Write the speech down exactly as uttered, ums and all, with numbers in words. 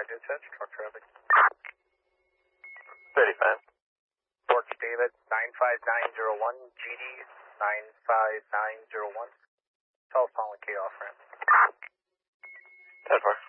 dispatch, truck traffic. thirty-five. Porch David, nine five nine zero one, G D, nine five nine zero one. Telephone with K off ramp. ten four.